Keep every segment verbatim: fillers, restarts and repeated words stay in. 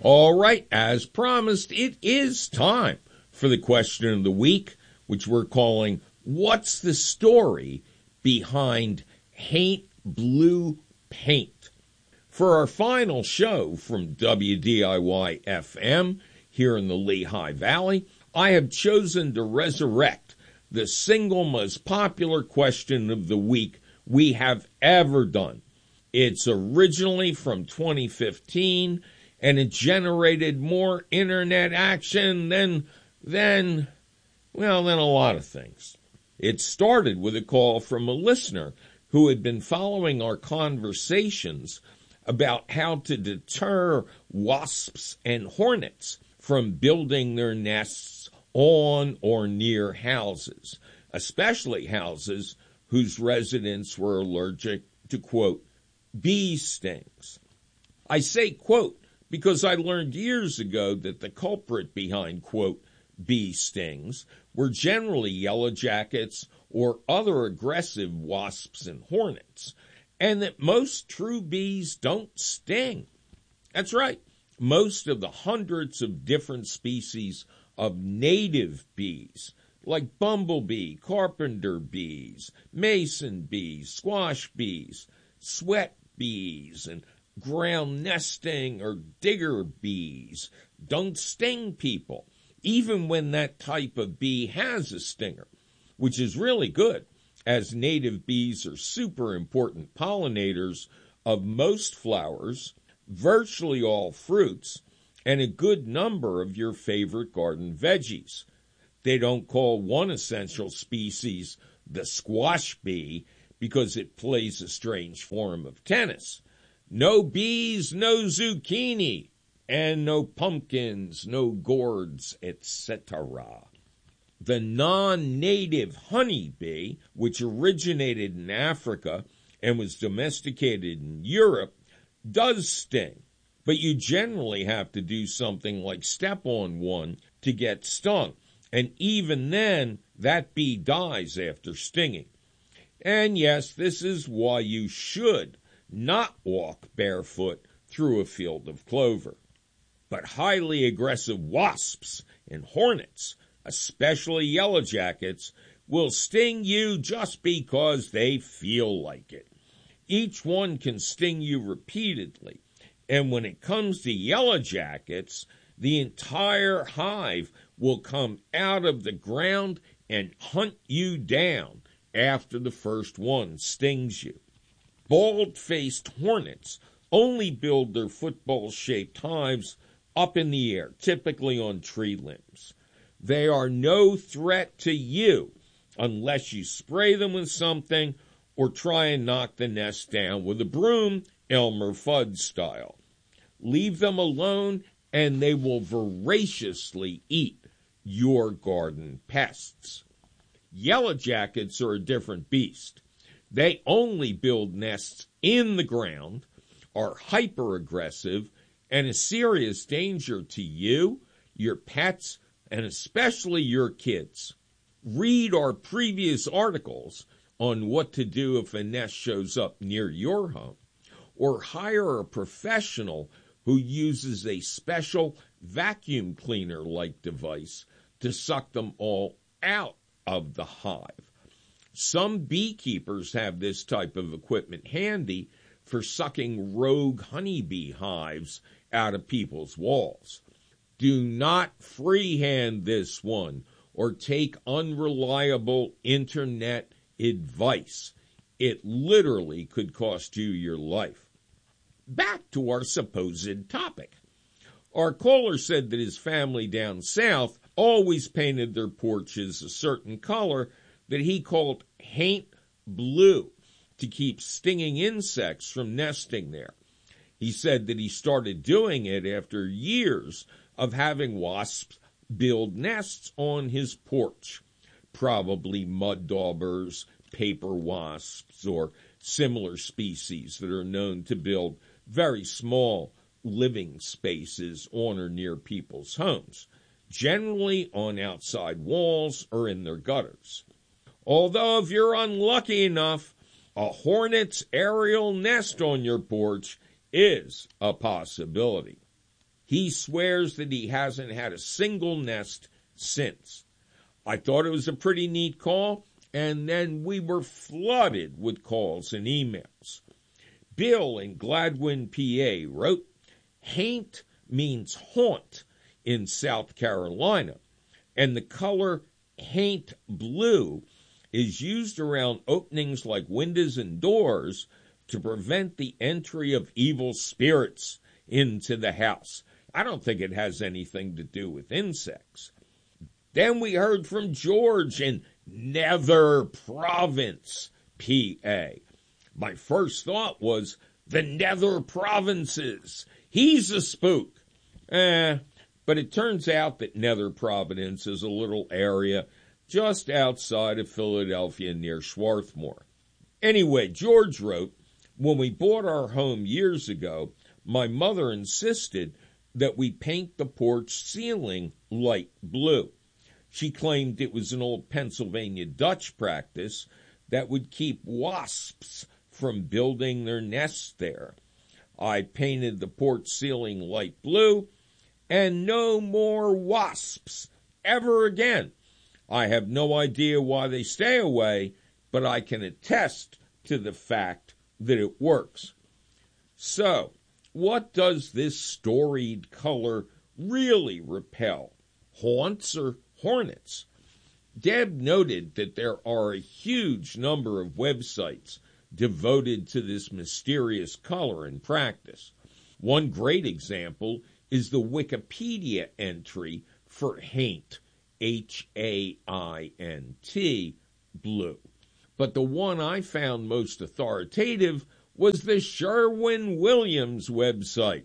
All right, as promised, it is time for the question of the week, which we're calling, What's the Story Behind Haint Blue Paint? For our final show from W D I Y F M here in the Lehigh Valley, I have chosen to resurrect the single most popular question of the week we have ever done. It's originally from twenty fifteen, and it generated more internet action than, than, well, than a lot of things. It started with a call from a listener who had been following our conversations about how to deter wasps and hornets from building their nests on or near houses, especially houses whose residents were allergic to, quote, bee stings. I say, quote, because I learned years ago that the culprit behind, quote, bee stings were generally yellow jackets or other aggressive wasps and hornets, and that most true bees don't sting. That's right. Most of the hundreds of different species of native bees, like bumblebee, carpenter bees, mason bees, squash bees, sweat bees, and ground nesting or digger bees, don't sting people, even when that type of bee has a stinger, which is really good, as native bees are super important pollinators of most flowers, virtually all fruits, and a good number of your favorite garden veggies. They don't call one essential species the squash bee because it plays a strange form of tennis. No bees, no zucchini, and no pumpkins, no gourds, et cetera. The non-native honeybee, which originated in Africa and was domesticated in Europe, does sting, but you generally have to do something like step on one to get stung, and even then, that bee dies after stinging. And yes, this is why you should not walk barefoot through a field of clover. But highly aggressive wasps and hornets, especially yellow jackets, will sting you just because they feel like it. Each one can sting you repeatedly, and when it comes to yellow jackets, the entire hive will come out of the ground and hunt you down after the first one stings you. Bald-faced hornets only build their football-shaped hives up in the air, typically on tree limbs. They are no threat to you unless you spray them with something or try and knock the nest down with a broom, Elmer Fudd style. Leave them alone and they will voraciously eat your garden pests. Yellow jackets are a different beast. They only build nests in the ground, are hyper-aggressive, and a serious danger to you, your pets, and especially your kids. Read our previous articles on what to do if a nest shows up near your home, or hire a professional who uses a special vacuum cleaner-like device to suck them all out of the hive. Some beekeepers have this type of equipment handy for sucking rogue honeybee hives out of people's walls. Do not freehand this one or take unreliable internet advice. It literally could cost you your life. Back to our supposed topic. Our caller said that his family down south always painted their porches a certain color that he called haint blue to keep stinging insects from nesting there. He said that he started doing it after years of having wasps build nests on his porch, probably mud daubers, paper wasps, or similar species that are known to build very small living spaces on or near people's homes, generally on outside walls or in their gutters. Although if you're unlucky enough, a hornet's aerial nest on your porch is a possibility. He swears that he hasn't had a single nest since. I thought it was a pretty neat call, and then we were flooded with calls and emails. Bill in Gladwin, P A wrote, "Haint means haunt in South Carolina, and the color haint blue is used around openings like windows and doors to prevent the entry of evil spirits into the house." I don't think it has anything to do with insects. Then we heard from George in Nether Province, P A. My first thought was, the Nether Provinces. He's a spook. Eh, but it turns out that Nether Providence is a little area just outside of Philadelphia near Swarthmore. Anyway, George wrote, when we bought our home years ago, my mother insisted that we paint the porch ceiling light blue. She claimed it was an old Pennsylvania Dutch practice that would keep wasps from building their nests there. I painted the porch ceiling light blue, and no more wasps ever again. I have no idea why they stay away, but I can attest to the fact that it works. So, what does this storied color really repel? Haunts or hornets? Deb noted that there are a huge number of websites devoted to this mysterious color in practice. One great example is the Wikipedia entry for haint, H A I N T, blue. But the one I found most authoritative was the Sherwin-Williams website.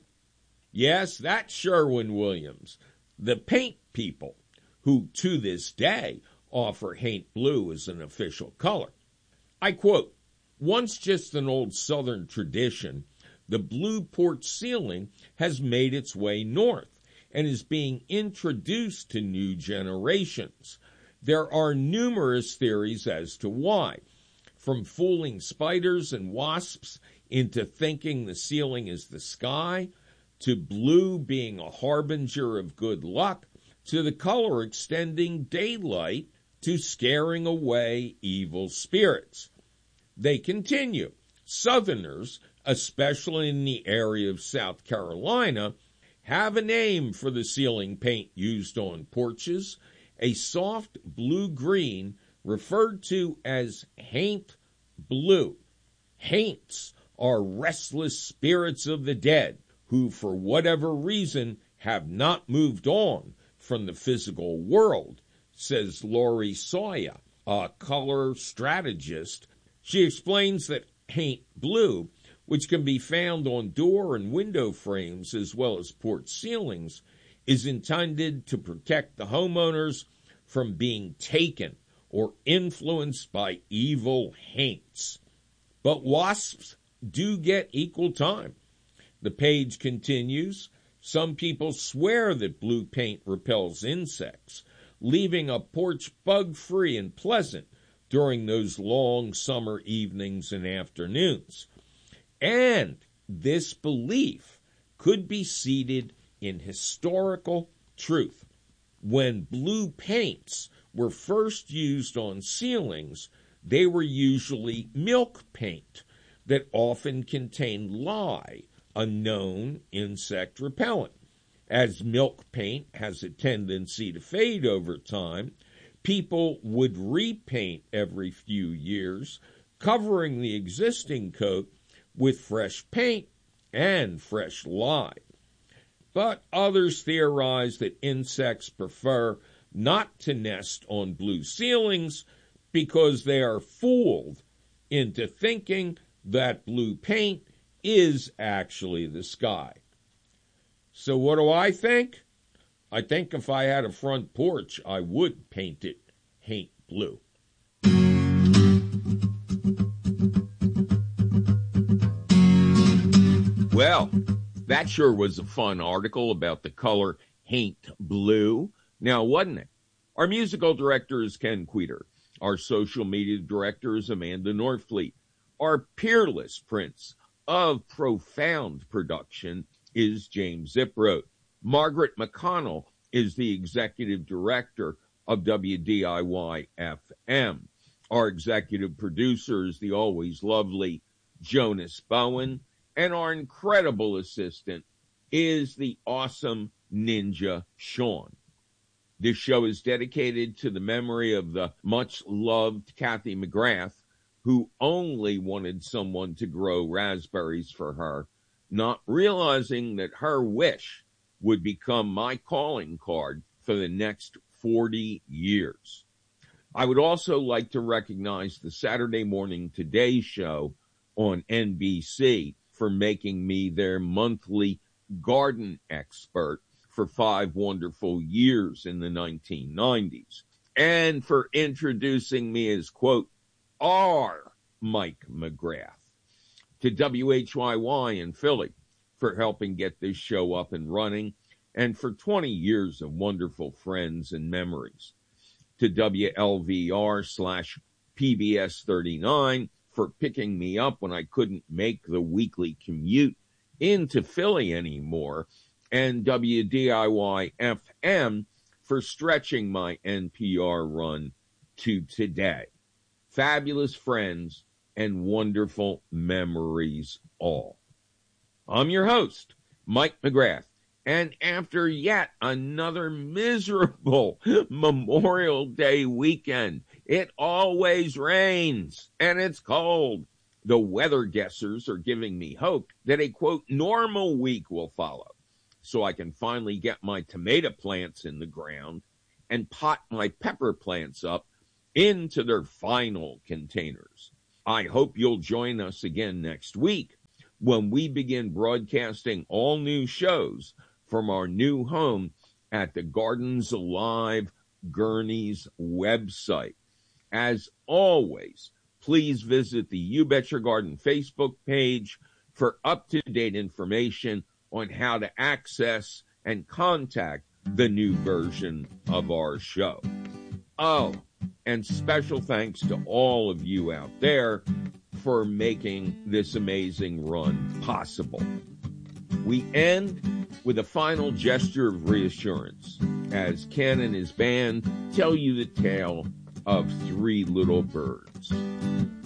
Yes, that's Sherwin-Williams, the paint people, who to this day offer haint blue as an official color. I quote, "Once just an old Southern tradition, the blue porch ceiling has made its way north and is being introduced to new generations. There are numerous theories as to why, from fooling spiders and wasps into thinking the ceiling is the sky, to blue being a harbinger of good luck, to the color extending daylight, to scaring away evil spirits." They continue, Southerners, especially in the area of South Carolina, have a name for the ceiling paint used on porches, a soft blue-green referred to as haint blue. Haints are restless spirits of the dead who, for whatever reason, have not moved on from the physical world, says Lori Sawyer, a color strategist. She explains that haint blue, which can be found on door and window frames as well as porch ceilings, is intended to protect the homeowners from being taken or influenced by evil haints. But wasps do get equal time. The page continues, some people swear that blue paint repels insects, leaving a porch bug-free and pleasant during those long summer evenings and afternoons. And this belief could be seated in historical truth. When blue paints were first used on ceilings, they were usually milk paint that often contained lye, a known insect repellent. As milk paint has a tendency to fade over time, people would repaint every few years, covering the existing coat with fresh paint and fresh lye. But others theorize that insects prefer not to nest on blue ceilings because they are fooled into thinking that blue paint is actually the sky. So what do I think? I think if I had a front porch, I would paint it haint blue. Well, that sure was a fun article about the color haint blue. Now, wasn't it? Our musical director is Ken Queter. Our social media director is Amanda Norfleet. Our peerless prince of profound production is James Ziprode. Margaret McConnell is the executive director of W D I Y F M. Our executive producer is the always lovely Jonas Bowen, and our incredible assistant is the awesome Ninja Sean. This show is dedicated to the memory of the much-loved Kathy McGrath, who only wanted someone to grow raspberries for her, not realizing that her wish would become my calling card for the next forty years. I would also like to recognize the Saturday Morning Today show on N B C for making me their monthly garden expert for five wonderful years in the nineteen nineties, and for introducing me as, quote, our Mike McGrath, to W H Y Y in Philly for helping get this show up and running, and for twenty years of wonderful friends and memories, to W L V R slash P B S thirty-nine for picking me up when I couldn't make the weekly commute into Philly anymore, and W D I Y F M for stretching my N P R run to today. Fabulous friends and wonderful memories all. I'm your host, Mike McGrath, and after yet another miserable Memorial Day weekend, it always rains and it's cold. The weather guessers are giving me hope that a, quote, normal week will follow, so I can finally get my tomato plants in the ground and pot my pepper plants up into their final containers. I hope you'll join us again next week when we begin broadcasting all new shows from our new home at the Gardens Alive Gurney's website. As always, please visit the You Bet Your Garden Facebook page for up-to-date information on how to access and contact the new version of our show. Oh, and special thanks to all of you out there for making this amazing run possible. We end with a final gesture of reassurance as Ken and his band tell you the tale of three little birds.